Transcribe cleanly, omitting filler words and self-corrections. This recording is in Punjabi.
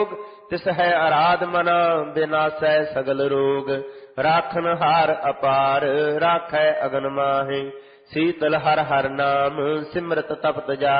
ਤਿਸ ਹੈ ਅਰਾਧ ਮਨਾ ਬਿਨਾਸੈ ਸਗਲ ਰੋਗ। ਰਾਖਨ ਹਾਰ ਅਪਾਰ ਰਾਖੈ ਅਗਨ ਮਾਹੇ। ਸੀਤਲ ਹਰ ਹਰ ਨਾਮ ਸਿਮਰਤ ਤਪਤ ਜਾ।